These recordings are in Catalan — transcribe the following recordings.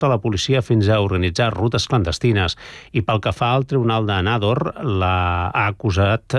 la policia fins a organitzar rutes clandestines. I pel que fa al Tribunal de Nádor, ha acusat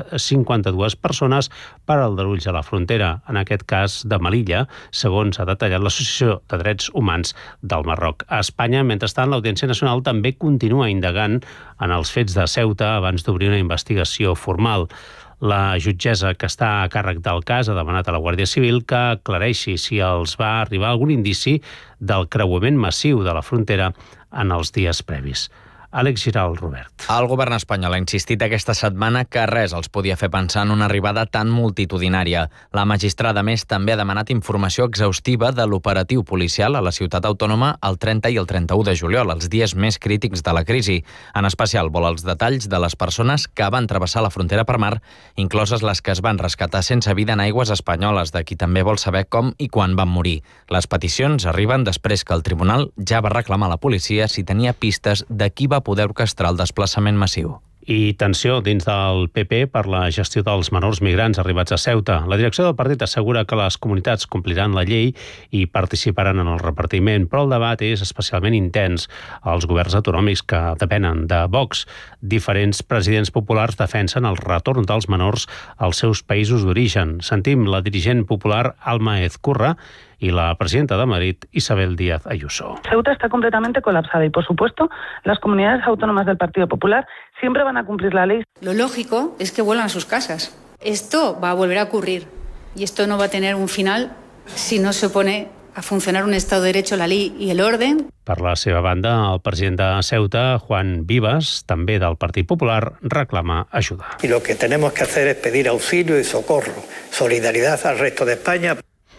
52 persones per aldarulls a la frontera, en aquest cas de Melilla, segons ha detallat l'Associació de Drets Humans del Marroc. A Espanya, mentrestant, l'Audiència Nacional també continua indagant en els fets de Ceuta abans d'obrir una investigació formal. La jutgessa que està a càrrec del cas ha demanat a la Guàrdia Civil que aclareixi si els va arribar algun indici del creuament massiu de la frontera en els dies previs. Àlex Giral, Robert. El govern espanyol ha insistit aquesta setmana que res els podia fer pensar en una arribada tan multitudinària. La magistrada, més, també ha demanat informació exhaustiva de l'operatiu policial a la ciutat autònoma el 30 i el 31 de juliol, els dies més crítics de la crisi. En especial, vol els detalls de les persones que van travessar la frontera per mar, incloses les que es van rescatar sense vida en aigües espanyoles, de qui també vol saber com i quan van morir. Les peticions arriben després que el tribunal ja va reclamar a la policia si tenia pistes de qui va poder orquestrar el desplaçament massiu. I tensió dins del PP per la gestió dels menors migrants arribats a Ceuta. La direcció del partit assegura que les comunitats compliran la llei i participaran en el repartiment, però el debat és especialment intens als governs autonòmics que depenen de Vox. Diferents presidents populars defensen el retorn dels menors als seus països d'origen. Sentim la dirigent popular Alma Ezcurra y la presidenta de Madrid, Isabel Díaz Ayuso. Ceuta está completamente colapsada y, por supuesto, las comunidades autónomas del Partido Popular siempre van a cumplir la ley. Lo lógico es que vuelvan a sus casas. Esto va a volver a ocurrir y esto no va a tener un final si no se pone a funcionar un Estado de Derecho, la ley y el orden. Per la seva banda, el president de Ceuta, Juan Vivas, també del Partit Popular, reclama ajuda. Y lo que tenemos que hacer es pedir auxilio y socorro, solidaridad al resto de España.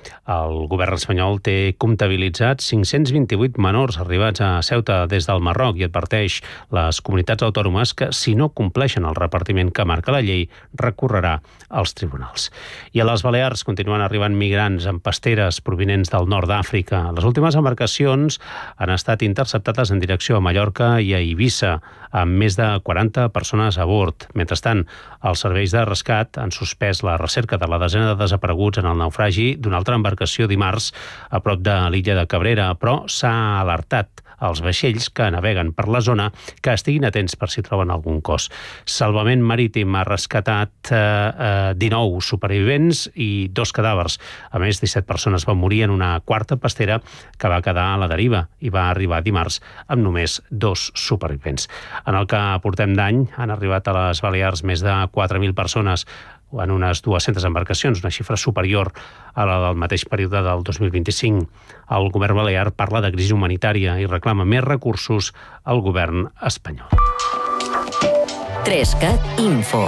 El govern espanyol té comptabilitzats 528 menors arribats a Ceuta des del Marroc i adverteix les comunitats autònomes que, si no compleixen el repartiment que marca la llei, recorrerà als tribunals. I a les Balears continuen arribant migrants en pasteres provinents del nord d'Àfrica. Les últimes embarcacions han estat interceptades en direcció a Mallorca i a Eivissa, amb més de 40 persones a bord. Mentrestant, els serveis de rescat han suspès la recerca de la desena de desapareguts en el naufragi d'una altra embarcació dimarts a prop de l'illa de Cabrera, però s'ha alertat als vaixells que naveguen per la zona que estiguin atents per si troben algun cos. Salvament Marítim ha rescatat 19 supervivents i 2 cadàvers. A més, 17 persones van morir en una quarta pastera que va quedar a la deriva i va arribar dimarts amb només 2 supervivents. En el que portem d'any han arribat a les Balears més de 4.000 persones en unes 200 embarcacions, una xifra superior a la del mateix període del 2025. El govern balear parla de crisi humanitària i reclama més recursos al govern espanyol. 3CAT Info.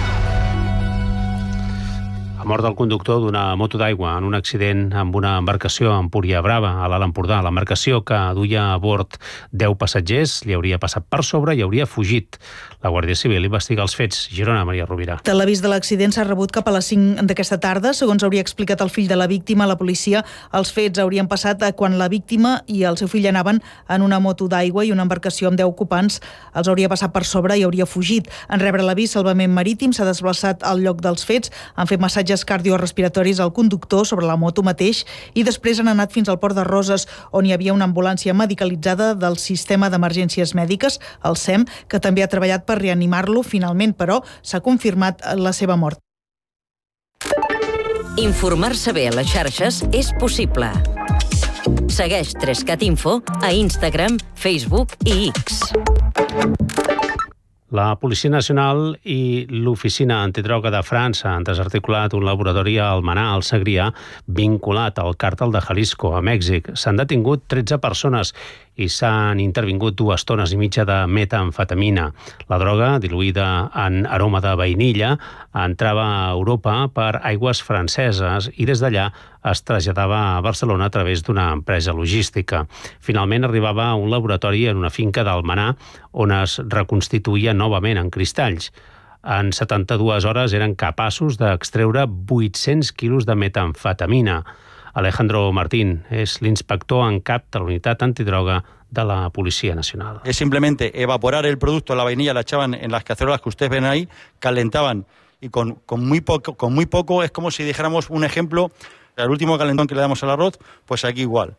Ha mort el conductor d'una moto d'aigua en un accident amb una embarcació a Empúria Brava, a l'Alt Empordà. L'embarcació, que duia a bord 10 passatgers, li hauria passat per sobre i hauria fugit. La Guàrdia Civil investiga els fets. Girona, Maria Rovira. L'avís de l'accident s'ha rebut cap a les 5 d'aquesta tarda. Segons hauria explicat el fill de la víctima a la policia, els fets haurien passat quan la víctima i el seu fill anaven en una moto d'aigua i una embarcació amb 10 ocupants els hauria passat per sobre i hauria fugit. En rebre l'avís, Salvament Marítim s'ha desplaçat al lloc dels fets, han fet massatges cardiorespiratoris al conductor sobre la moto mateix i després han anat fins al Port de Roses, on hi havia una ambulància medicalitzada del Sistema d'Emergències Mèdiques, el SEM, que també ha treballat per reanimar-lo. Finalment, però, s'ha confirmat la seva mort. Informar-se bé a les xarxes és possible. Segueix 3CAT Info a Instagram, Facebook i X. La Policia Nacional i l'Oficina Antidroga de França han desarticulat un laboratori a Almenar, al Segrià, vinculat al càrtel de Jalisco, a Mèxic. S'han detingut 13 persones i s'han intervingut 2 tones i mitja de metamfetamina. La droga, diluïda en aroma de vainilla, entrava a Europa per aigües franceses i des d'allà es traslladava a Barcelona a través d'una empresa logística. Finalment arribava a un laboratori en una finca d'Almenar on es reconstituïa novament en cristalls. En 72 hores eren capaços d'extreure 800 quilos de metamfetamina. Alejandro Martín es l'inspector en cap de la unitat antidroga de la Policía Nacional. Es simplemente evaporar el producto, la vainilla la echaban en las cacerolas que ustedes ven ahí, calentaban y con muy poco es como si dijéramos un ejemplo, el último calentón que le damos al arroz, pues aquí igual.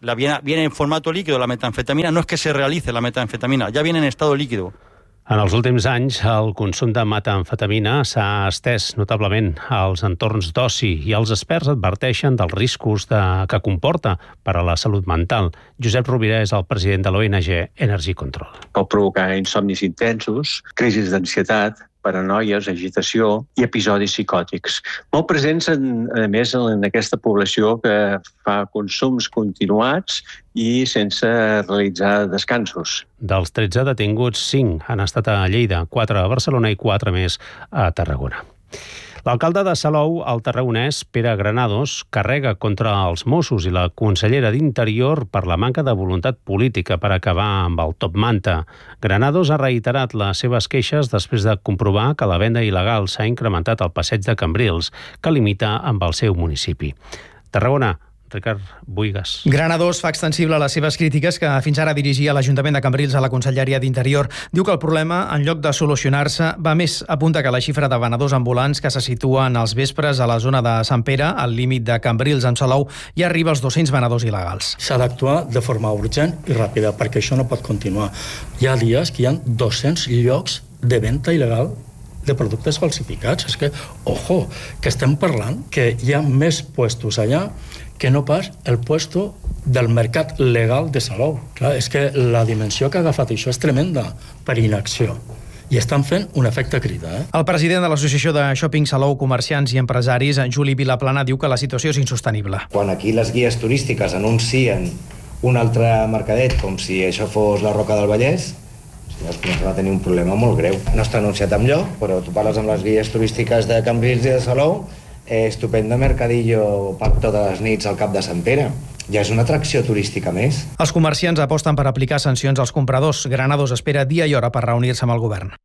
viene en formato líquido la metanfetamina, no es que se realice la metanfetamina, ya viene en estado líquido. En els últims anys, el consum de metanfetamina s'ha estès notablement als entorns d'oci i els experts adverteixen dels riscos que comporta per a la salut mental. Josep Rovira és el president de l'ONG Energy Control. Pot provocar insomnis intensos, crisis d'ansietat, paranoies, agitació i episodis psicòtics. Molt presents, a més, en aquesta població que fa consums continuats i sense realitzar descansos. Dels 13 detinguts, 5 han estat a Lleida, 4 a Barcelona i 4 més a Tarragona. L'alcalde de Salou, el tarragonès, Pere Granados, carrega contra els Mossos i la consellera d'Interior per la manca de voluntat política per acabar amb el top manta. Granados ha reiterat les seves queixes després de comprovar que la venda il·legal s'ha incrementat al passeig de Cambrils, que limita amb el seu municipi. Tarragona, Ricard Buigas. Granados fa extensible les seves crítiques que fins ara dirigia l'Ajuntament de Cambrils a la Conselleria d'Interior. Diu que el problema, en lloc de solucionar-se, va més. Apunta que la xifra de venedors ambulants que se situen als vespres a la zona de Sant Pere, al límit de Cambrils amb Salou, ja arriba als 200 venedors il·legals. S'ha d'actuar de forma urgent i ràpida, perquè això no pot continuar. Hi ha dies que hi ha 200 llocs de venda il·legal de productes falsificats. És que, ojo, que estem parlant que hi ha més puestos allà que no pas el puesto del mercat legal de Salou. Clar, és que la dimensió que ha agafat això és tremenda per inacció. I estan fent un efecte crida. El president de l'Associació de Shopping Salou, Comerciants i Empresaris, Juli Vilaplana, diu que la situació és insostenible. Quan aquí les guies turístiques anuncien un altre mercadet com si això fos la Roca del Vallès, comencem a tenir un problema molt greu. No està anunciat enlloc, però tu parles amb les guies turístiques de Cambrils i de Salou, estupendo mercadillo per totes les nits al Cap de Sant Pere. Ja és una atracció turística més. Els comerciants aposten per aplicar sancions als compradors. Granados espera dia i hora per reunir-se amb el govern.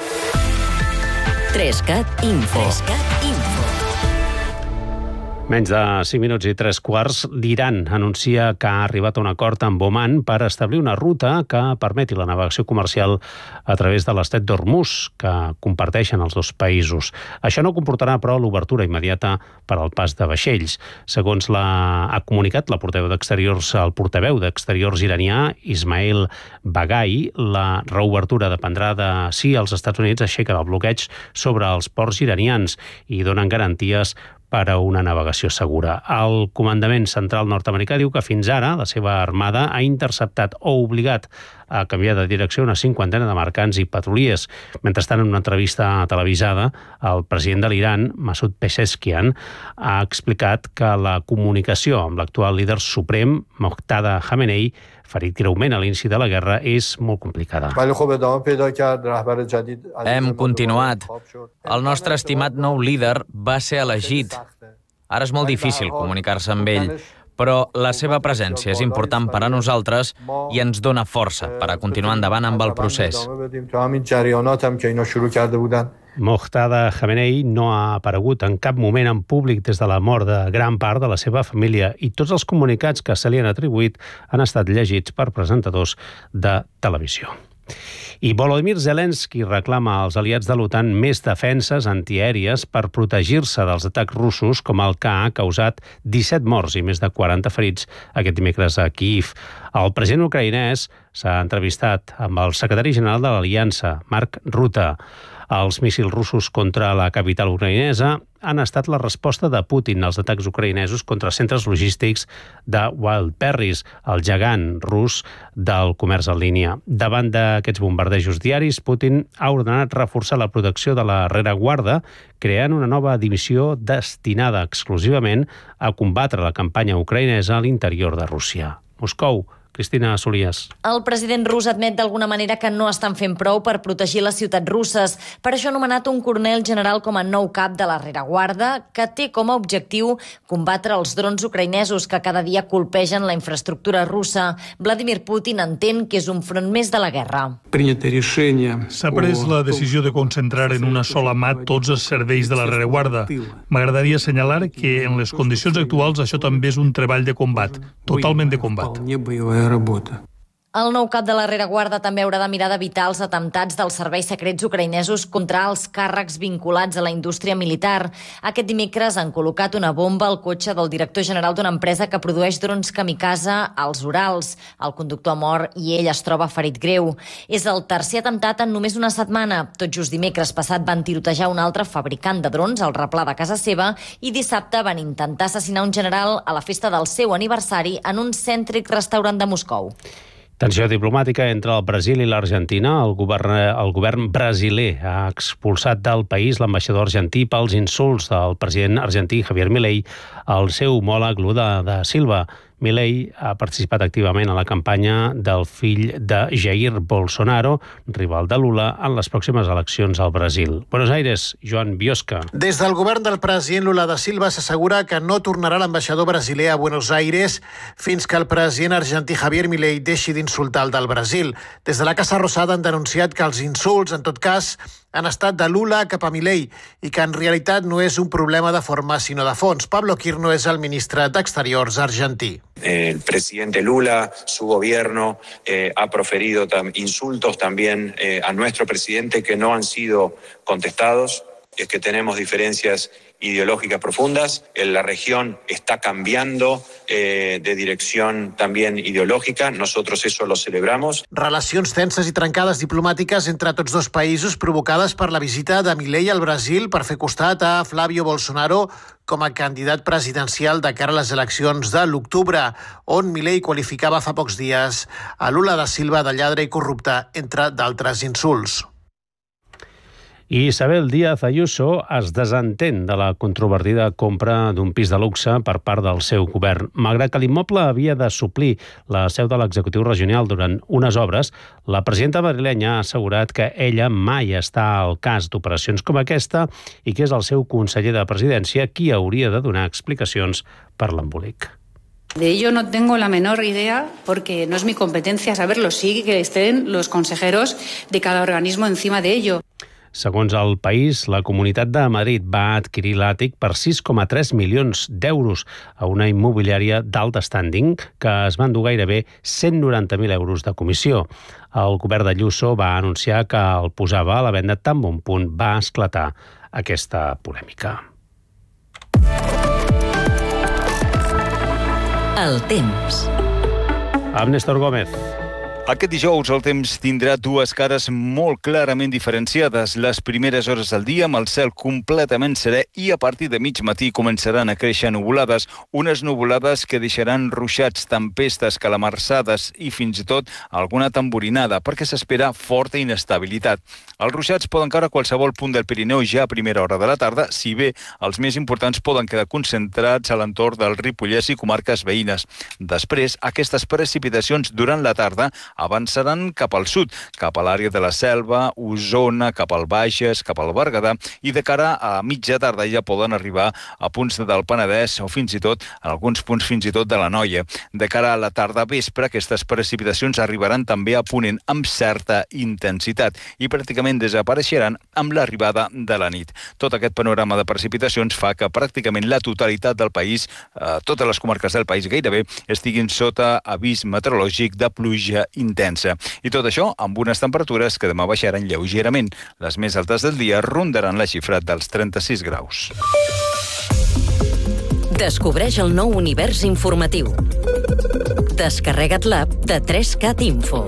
3CAT Info. Menys de 5 minuts i 3 quarts, l'Iran anuncia que ha arribat a un acord amb Oman per establir una ruta que permeti la navegació comercial a través de l'estret d'Hormuz, que comparteixen els dos països. Això no comportarà, però, l'obertura immediata per al pas de vaixells. Segons ha comunicat el portaveu d'Exteriors iranià, Ismail Baghai, la reobertura dependrà de si els Estats Units aixequen el bloqueig sobre els ports iranians i donen garanties per a una navegació segura. El comandament central nord-americà diu que fins ara la seva armada ha interceptat o obligat a canviar de direcció una 50 de mercants i petroliers. Mentrestant, en una entrevista televisada, el president de l'Iran, Masoud Pezeshkian, ha explicat que la comunicació amb l'actual líder suprem, Mojtada Khamenei, ferit greument a l'inici de la guerra, és molt complicada. Hem continuat. El nostre estimat nou líder va ser elegit. Ara és molt difícil comunicar-se amb ell, però la seva presència és important per a nosaltres i ens dona força per a continuar endavant amb el procés. Mojtada Khamenei no ha aparegut en cap moment en públic des de la mort de gran part de la seva família i tots els comunicats que se li han atribuït han estat llegits per presentadors de televisió. I Volodymyr Zelensky reclama als aliats de l'OTAN més defenses antiaèries per protegir-se dels atacs russos, com el que ha causat 17 morts i més de 40 ferits aquest dimecres a Kyiv. El president ucraïnès s'ha entrevistat amb el secretari general de l'Aliança, Mark Rutte. Els míssils russos contra la capital ucraïnesa han estat la resposta de Putin als atacs ucraïnesos contra centres logístics de Wildberries, el gegant rus del comerç en línia. Davant d'aquests bombardejos diaris, Putin ha ordenat reforçar la protecció de la rereguarda, creant una nova divisió destinada exclusivament a combatre la campanya ucraïnesa a l'interior de Rússia. Moscou. Cristina Solías. El president rus admet d'alguna manera que no estan fent prou per protegir les ciutats russes. Per això ha nomenat un coronel general com a nou cap de la rereguarda, que té com a objectiu combatre els drons ucraïnesos que cada dia colpegen la infraestructura russa. Vladimir Putin entén que és un front més de la guerra. S'ha pres la decisió de concentrar en una sola mà tots els serveis de la rereguarda. M'agradaria assenyalar que en les condicions actuals això també és un treball de combat, totalment de combat. El nou cap de la rereguarda també haurà de mirar d'evitar els atemptats dels serveis secrets ucraïnesos contra els càrrecs vinculats a la indústria militar. Aquest dimecres han col·locat una bomba al cotxe del director general d'una empresa que produeix drons kamikaze als Urals. El conductor mor i ell es troba ferit greu. És el tercer atemptat en només una setmana. Tot just dimecres passat van tirotejar un altre fabricant de drons al replà de casa seva i dissabte van intentar assassinar un general a la festa del seu aniversari en un cèntric restaurant de Moscou. Tensió diplomàtica entre el Brasil i l'Argentina. El govern brasiler ha expulsat del país l'ambaixador argentí pels insults del president argentí Javier Milei al seu homòleg Lula da Silva. Milei ha participat activament a la campanya del fill de Jair Bolsonaro, rival de Lula, en les pròximes eleccions al Brasil. Buenos Aires, Joan Biosca. Des del govern del president Lula da Silva s'assegura que no tornarà l'ambaixador brasiler a Buenos Aires fins que el president argentí Javier Milei deixi d'insultar el del Brasil. Des de la Casa Rosada han denunciat que els insults, en tot cas, han estat de Lula cap a Milei i que en realitat no és un problema de forma sinó de fons. Pablo Quirno és el ministre d'Exteriors argentí. El presidente Lula, su gobierno, ha proferido insultos también a nuestro presidente que no han sido contestados. Es que tenemos diferencias ideológicas profundas. La región está cambiando de dirección también ideológica. Nosotros eso lo celebramos. Relacions tenses i trencades diplomàtiques entre tots dos països provocades per la visita de Milei al Brasil per fer costat a Flávio Bolsonaro com a candidat presidencial de cara a les eleccions de l'octubre, on Milei qualificava fa pocs dies a Lula da Silva de lladre i corrupte, entre d'altres insults. I Isabel Díaz Ayuso es desentén de la controvertida compra d'un pis de luxe per part del seu govern. Malgrat que l'immoble havia de suplir la seu de l'executiu regional durant unes obres, la presidenta madrilenya ha assegurat que ella mai està al cas d'operacions com aquesta i que és el seu conseller de presidència qui hauria de donar explicacions per l'embolic. De ello no tengo la menor idea porque no es mi competencia saberlo. Sí que estén los consejeros de cada organismo encima de ello. Segons El País, la Comunitat de Madrid va adquirir l'àtic per 6,3 milions d'euros a una immobiliària d'alt standing que es va endur gairebé 190.000 euros de comissió. El govern d'Ayuso va anunciar que el posava a la venda tan bon punt va esclatar aquesta polèmica. El temps. Amb Néstor Gómez. Aquest dijous el temps tindrà dues cares molt clarament diferenciades. Les primeres hores del dia amb el cel completament serè i a partir de mig matí començaran a créixer nuvolades. Unes nuvolades que deixaran ruixats, tempestes, calamarsades i fins i tot alguna tamborinada perquè s'espera forta inestabilitat. Els ruixats poden caure a qualsevol punt del Pirineu ja a primera hora de la tarda, si bé els més importants poden quedar concentrats a l'entorn del Ripollès i comarques veïnes. Després, aquestes precipitacions durant la tarda avançaran cap al sud, cap a l'àrea de la Selva, Osona, cap al Bages, cap al Berguedà, i de cara a mitja tarda ja poden arribar a punts del Penedès o fins i tot, en alguns punts fins i tot de l'Anoia. De cara a la tarda vespre, aquestes precipitacions arribaran també a Ponent amb certa intensitat i pràcticament desapareixeran amb l'arribada de la nit. Tot aquest panorama de precipitacions fa que pràcticament la totalitat del país, totes les comarques del país gairebé, estiguin sota avís meteorològic de pluja intensa. I tot això amb unes temperatures que demà baixaran lleugerament. Les més altes del dia rondaran la xifra dels 36 graus. Descobreix el nou univers informatiu. Descarrega't l'app de 3CAT Info.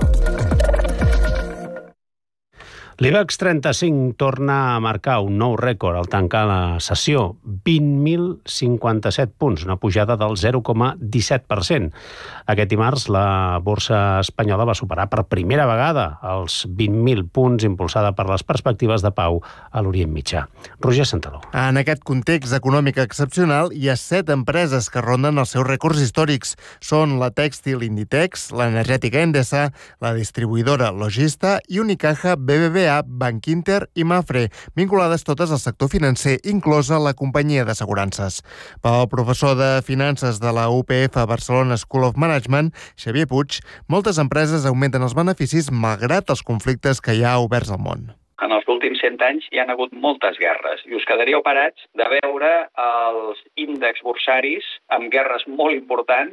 L'IBEX 35 torna a marcar un nou rècord al tancar la sessió, 20.057 punts, una pujada del 0,17%. Aquest dimarts la borsa espanyola va superar per primera vegada els 20.000 punts, impulsada per les perspectives de pau a l'Orient Mitjà. Roger Santador. En aquest context econòmic excepcional hi ha 7 empreses que ronden els seus rècords històrics. Són la tèxtil Inditex, l'energètica Endesa, la distribuïdora Logista i Unicaja, BBVA, Bankinter i Mafre, vinculades totes al sector financer, inclosa la companyia d'assegurances. Pel professor de Finances de la UPF Barcelona School of Management, Xavier Puig, moltes empreses augmenten els beneficis malgrat els conflictes que hi ha oberts al món. En els últims 100 anys hi ha hagut moltes guerres i us quedaríeu parats de veure els índexs borsaris amb guerres molt importants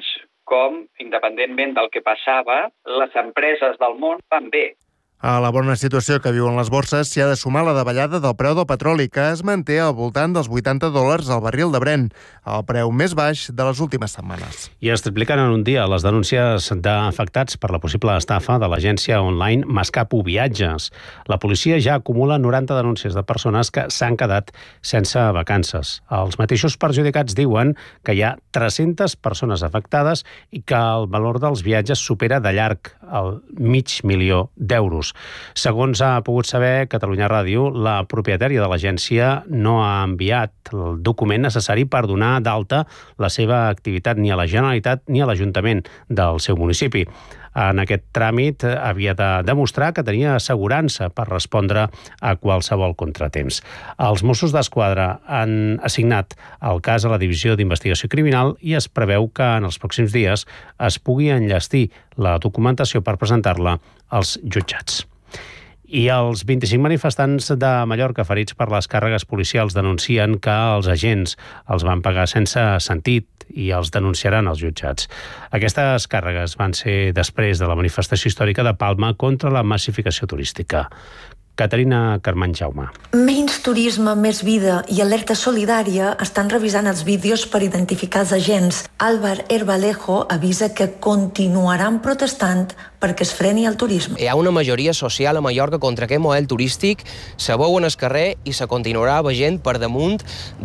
com, independentment del que passava, les empreses del món van bé. A la bona situació que viuen les borses s'hi ha de sumar la davallada del preu del petroli, que es manté al voltant dels $80 al barril de Brent, el preu més baix de les últimes setmanes. I es tripliquen en un dia les denúncies d'afectats per la possible estafa de l'agència online Mascapo Viatges. La policia ja acumula 90 denúncies de persones que s'han quedat sense vacances. Els mateixos perjudicats diuen que hi ha 300 persones afectades i que el valor dels viatges supera de llarg el $500.000. Segons ha pogut saber Catalunya Ràdio, la propietària de l'agència no ha enviat el document necessari per donar d'alta la seva activitat ni a la Generalitat ni a l'Ajuntament del seu municipi. En aquest tràmit havia de demostrar que tenia assegurança per respondre a qualsevol contratemps. Els Mossos d'Esquadra han assignat el cas a la Divisió d'Investigació Criminal i es preveu que en els pròxims dies es pugui enllestir la documentació per presentar-la als jutjats. I els 25 manifestants de Mallorca ferits per les càrregues policials denuncien que els agents els van pagar sense sentit i els denunciaran als jutjats. Aquestes càrregues van ser després de la manifestació històrica de Palma contra la massificació turística. Caterina Carmany Jaume. Menys turisme, més vida i Alerta Solidària estan revisant els vídeos per identificar els agents. Álvar Herbalejo avisa que continuaran protestant perquè es freni el turisme. Hi ha una majoria social a Mallorca contra aquest model turístic, se veu en el carrer i se continuarà veient per damunt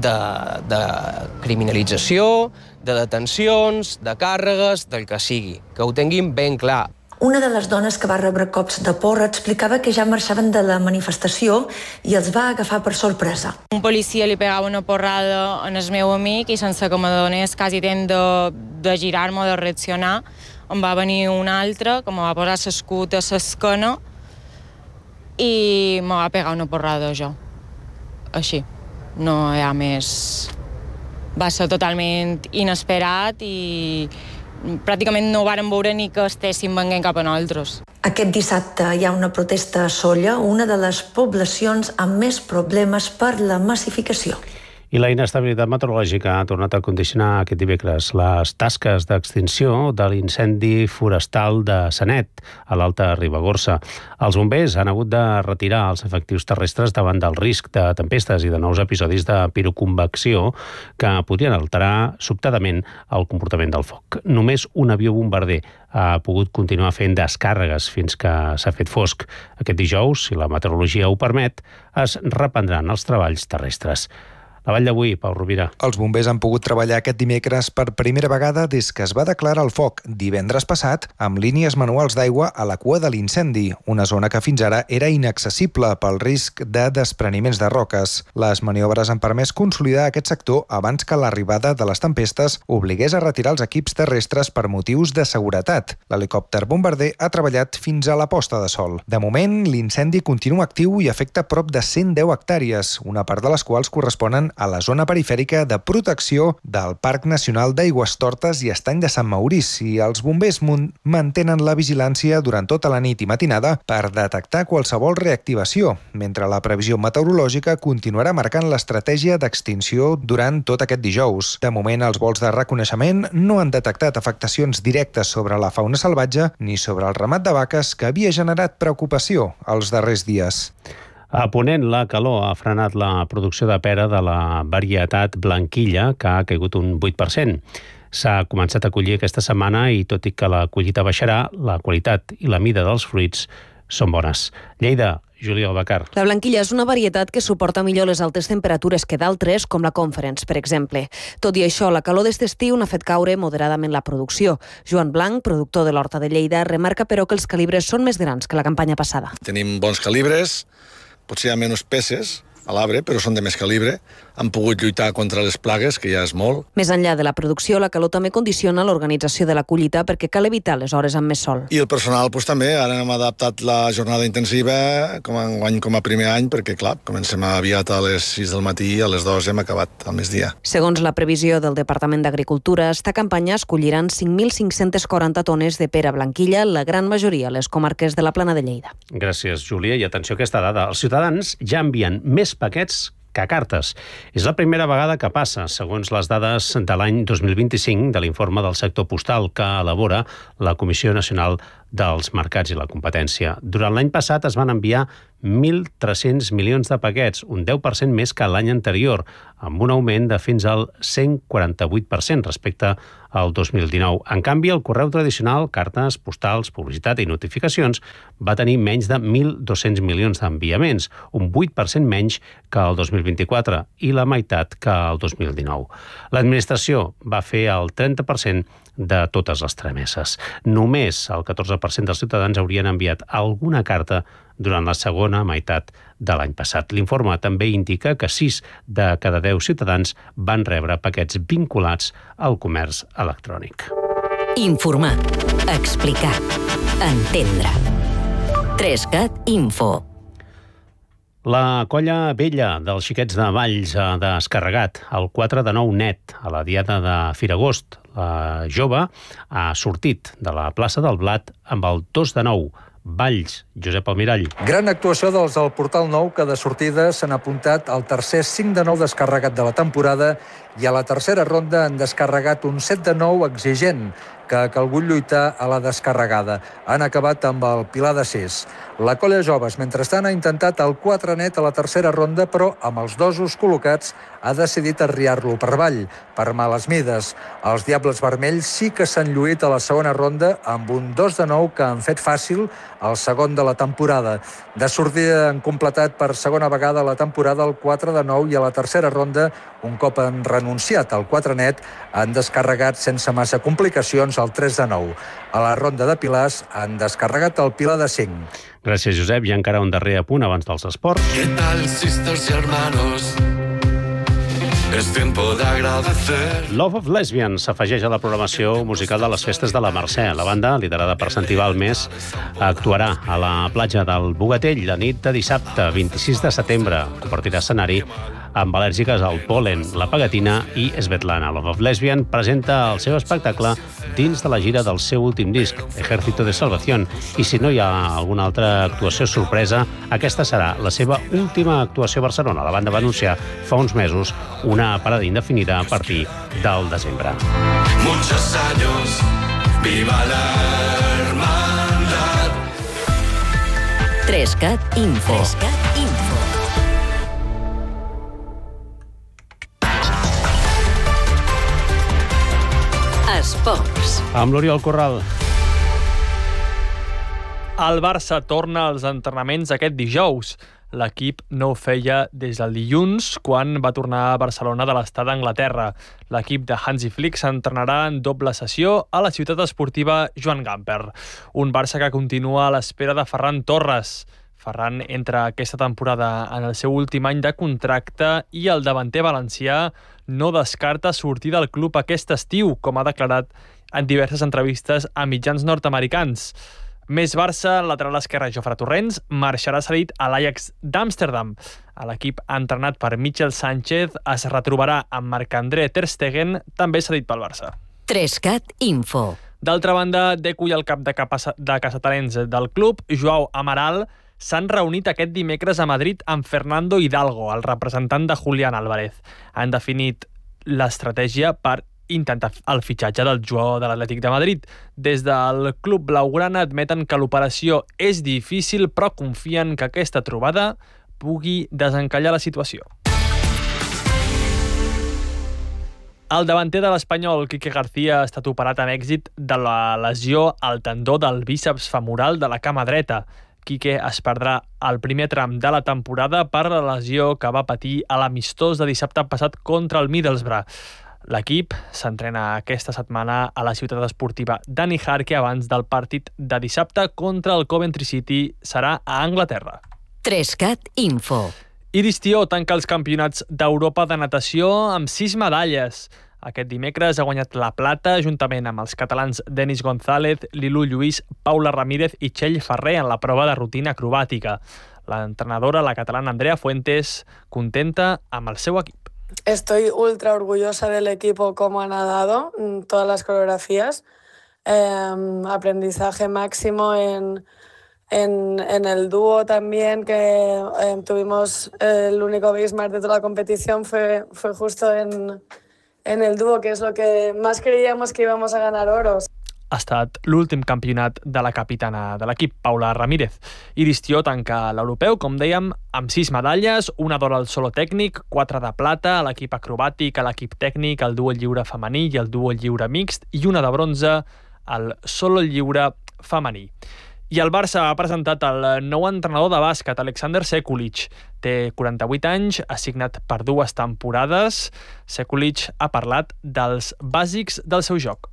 de criminalització, de detencions, de càrregues, del que sigui. Que ho tinguin ben clar. Una de les dones que va rebre cops de porra explicava que ja marxaven de la manifestació i els va agafar per sorpresa. Un policia li pegava una porrada en el meu amic i sense que me donés quasi temps de girar-me o de reaccionar, em va venir un altre que me va posar l'escut a l'esquena i me va pegar una porrada jo. Així. No hi ha més. Va ser totalment inesperat i pràcticament no vàrem veure ni que estéssim venint cap a nosaltres. Aquest dissabte hi ha una protesta a Sóller, una de les poblacions amb més problemes per la massificació. I la inestabilitat meteorològica ha tornat a condicionar aquest dimecres les tasques d'extinció de l'incendi forestal de Sanet, a l'Alta Ribagorça. Els bombers han hagut de retirar els efectius terrestres davant del risc de tempestes i de nous episodis de piroconvecció que podrien alterar sobtadament el comportament del foc. Només un avió bombarder ha pogut continuar fent descàrregues fins que s'ha fet fosc. Aquest dijous, si la meteorologia ho permet, es reprendran els treballs terrestres. La Vall d'avui, Pau Rovira. Els bombers han pogut treballar aquest dimecres per primera vegada des que es va declarar el foc divendres passat amb línies manuals d'aigua a la cua de l'incendi, una zona que fins ara era inaccessible pel risc de despreniments de roques. Les maniobres han permès consolidar aquest sector abans que l'arribada de les tempestes obligués a retirar els equips terrestres per motius de seguretat. L'helicòpter bombarder ha treballat fins a la posta de sol. De moment, l'incendi continua actiu i afecta prop de 110 hectàrees, una part de les quals corresponen a la zona perifèrica de protecció del Parc Nacional d'Aigüestortes i Estany de Sant Maurici. Els bombers mantenen la vigilància durant tota la nit i matinada per detectar qualsevol reactivació, mentre la previsió meteorològica continuarà marcant l'estratègia d'extinció durant tot aquest dijous. De moment, els vols de reconeixement no han detectat afectacions directes sobre la fauna salvatge ni sobre el ramat de vaques que havia generat preocupació els darrers dies. A Ponent, la calor ha frenat la producció de pera de la varietat blanquilla, que ha caigut un 8%. S'ha començat a collir aquesta setmana i, tot i que la collita baixarà, la qualitat i la mida dels fruits són bones. Lleida, Júlia Albacar. La blanquilla és una varietat que suporta millor les altes temperatures que d'altres, com la Conference, per exemple. Tot i això, la calor d'este estiu n'ha fet caure moderadament la producció. Joan Blanc, productor de l'Horta de Lleida, remarca però que els calibres són més grans que la campanya passada. Tenim bons calibres, potser hi ha menys peces a l'arbre, però són de més calibre. Han pogut lluitar contra les plagues, que ja és molt. Més enllà de la producció, la calor també condiciona l'organització de la collita perquè cal evitar les hores amb més sol. I el personal també, ara hem adaptat la jornada intensiva com a primer any, perquè clar, comencem aviat a les 6 del matí i a les 2 hem acabat al migdia. Segons la previsió del Departament d'Agricultura, esta campanya es colliran 5.540 tones de pera blanquilla, la gran majoria a les comarques de la Plana de Lleida. Gràcies, Júlia. I atenció a aquesta dada. Els ciutadans ja envien més paquets que cartes. És la primera vegada que passa, segons les dades de l'any 2025 de l'informe del sector postal que elabora la Comissió Nacional dels Mercats i la Competència. Durant l'any passat es van enviar 1.300 milions de paquets, un 10% més que l'any anterior, amb un augment de fins al 148% respecte al 2019. En canvi, el correu tradicional, cartes, postals, publicitat i notificacions, va tenir menys de 1.200 milions d'enviaments, un 8% menys que el 2024 i la meitat que el 2019. L'administració va fer el 30% de totes les trameses. Només el 14% dels ciutadans haurien enviat alguna carta durant la segona meitat de l'any passat. L'informe també indica que 6 de cada 10 ciutadans van rebre paquets vinculats al comerç electrònic. Informar, explicar, entendre. 3CAT Info. La colla vella dels xiquets de Valls ha descarregat el 4 de 9 net a la diada de Firagost. La jove ha sortit de la plaça del Blat amb el 2 de 9. Valls, Josep Almirall. Gran actuació dels del Portal Nou, que de sortida s'han apuntat al tercer 5 de 9 descarregat de la temporada i a la tercera ronda han descarregat un 7 de 9 exigent, que ha calgut lluitar a la descarregada. Han acabat amb el Pilar de 6. La colla joves, mentrestant, ha intentat el 4 net a la tercera ronda, però amb els dosos col·locats ha decidit arriar-lo per avall, per males mides. Els Diables Vermells sí que s'han lluït a la segona ronda amb un 2 de 9 que han fet fàcil el segon de la temporada. De sortida han completat per segona vegada la temporada el 4 de 9 i a la tercera ronda, un cop han renunciat al 4 net, han descarregat sense massa complicacions el 3 de 9. A la ronda de pilars han descarregat el Pilar de 5. Gràcies, Josep. I encara un darrer apunt abans dels esports. ¿Qué tal, sisters y hermanos? Es tiempo de agradecer. Love of Lesbian s'afegeix a la programació musical de les festes de la Mercè. La banda, liderada per Santi Balmes, actuarà a la platja del Bogatell la nit de dissabte, 26 de setembre. Compartirà escenari amb al·lèrgiques al pol·len, la pegatina i Svetlana. Love of Lesbian presenta el seu espectacle dins de la gira del seu últim disc, Ejército de Salvación, i si no hi ha alguna altra actuació sorpresa, aquesta serà la seva última actuació a Barcelona. La banda va anunciar fa uns mesos una parada indefinida a partir del desembre. Muchos años, viva la hermandad. 3CAT Info. 3CAT Info. Esports. Amb l'Oriol Corral. El Barça torna als entrenaments aquest dijous. L'equip no ho feia des del dilluns, quan va tornar a Barcelona de l'estat d'Anglaterra. L'equip de Hansi Flick s'entrenarà en doble sessió a la ciutat esportiva Joan Gamper. Un Barça que continua a l'espera de Ferran Torres. Ferran entra aquesta temporada en el seu últim any de contracte i el davanter valencià no descarta sortir del club aquest estiu, com ha declarat en diverses entrevistes a mitjans nord-americans. Més Barça, el lateral esquerre Jofre Torrents marxarà cedit a l'Ajax d'Amsterdam. L'equip entrenat per Michel Sánchez es retrobarà amb Marc-André Ter Stegen, també cedit pel Barça. 3CAT Info. D'altra banda, Deco i el cap de caçatalents del club, Joao Amaral, s'han reunit aquest dimecres a Madrid amb Fernando Hidalgo, el representant de Julián Álvarez. Han definit l'estratègia per intentar el fitxatge del jugador de l'Atlètic de Madrid. Des del club blaugrana admeten que l'operació és difícil, però confien que aquesta trobada pugui desencallar la situació. El davanter de l'Espanyol, Quique García, ha estat operat amb èxit de la lesió al tendó del bíceps femoral de la cama dreta. Quique es perdrà el primer tram de la temporada per la lesió que va patir a l'amistós de dissabte passat contra el Middlesbrough. L'equip s'entrena aquesta setmana a la ciutat esportiva de Nijarque abans del partit de dissabte contra el Coventry City. Serà a Anglaterra. 3CAT Info. Iris Tió tanca els campionats d'Europa de natació amb 6 medalles. Aquest dimecres ha guanyat la plata juntament amb els catalans Denis González, Lilu Lluís, Paula Ramírez i Txell Ferrer en la prova de rutina acrobàtica. L'entrenadora, la catalana Andrea Fuentes, contenta amb el seu equip. Estoy ultra orgullosa del equipo, cómo ha nadado, todas las coreografías. Aprendizaje máximo en En el dúo también, que tuvimos el único bismarck de toda la competición, fue justo en el dúo, que es lo que más creíamos que íbamos a ganar oros. Ha estat l'últim campionat de la capitana de l'equip, Paula Ramírez. Iris Tió tanca l'europeu, com dèiem, amb 6 medalles, una d'or al solo tècnic, 4 de plata a l'equip acrobàtic, a l'equip tècnic, al duo lliure femení i al duo lliure mixt, i una de bronze al solo lliure femení. I el Barça ha presentat el nou entrenador de bàsquet, Alexander Sekulic. Té 48 anys, assignat per 2 temporades. Sekulic ha parlat dels bàsics del seu joc.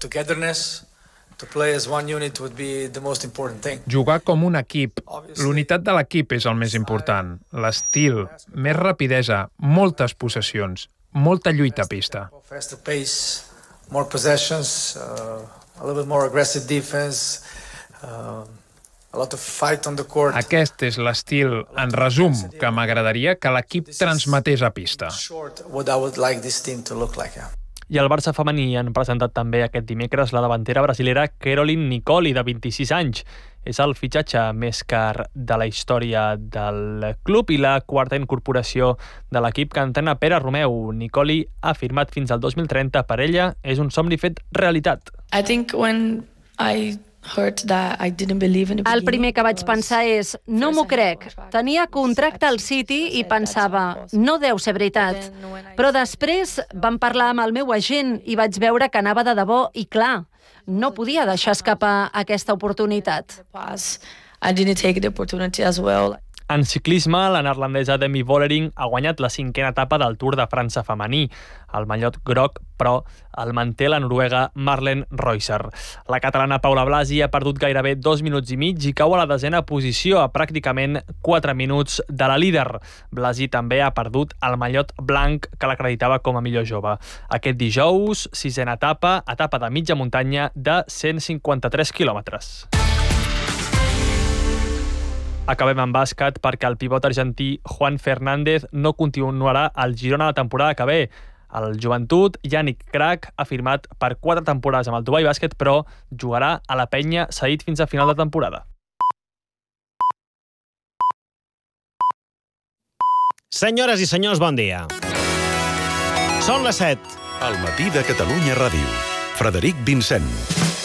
Jugar com un equip. L'unitat de l'equip és el més important. L'estil, més rapidesa, moltes possessions, molta lluita a pista. More possessions, a little bit more aggressive defense, a lot of fight on the court. Aquest és l'estil, en resum, que m'agradaria que l'equip transmetés a pista. What I would like this team to look like, I el Barça femení han presentat també aquest dimecres la davantera brasilera Caroline Nicoli, de 26 anys. És el fitxatge més car de la història del club i la quarta incorporació de l'equip que entrena Pere Romeu. Nicoli ha firmat fins al 2030. Per ella és un somni fet realitat. I think when I heard that I didn't believe in the beginning. El primer que vaig pensar és, no m'ho crec. Tenia contracte al City i pensava, no deu ser veritat. Però després vam parlar amb el meu agent i vaig veure que anava de debò i clar, no podia deixar escapar aquesta oportunitat. I didn't take the opportunity as well. En ciclisme, la neerlandesa Demi Vollering ha guanyat la 5a etapa del Tour de França femení. El mallot groc, però, el manté la noruega Marlen Reusser. La catalana Paula Blasi ha perdut gairebé 2 minuts i mig i cau a la 10a posició, a pràcticament 4 minuts de la líder. Blasi també ha perdut el mallot blanc que l'acreditava com a millor jove. Aquest dijous, 6a etapa de mitja muntanya de 153 quilòmetres. Acabem amb bàsquet perquè el pivot argentí Juan Fernández no continuarà al Girona la temporada que ve. El joventut, Yannick Crac, ha firmat per 4 temporades amb el Dubai Bàsquet, però jugarà a la penya cedit fins a final de temporada. Senyores i senyors, bon dia. Són les 7. Al matí de Catalunya Ràdio. Frederic Vincent.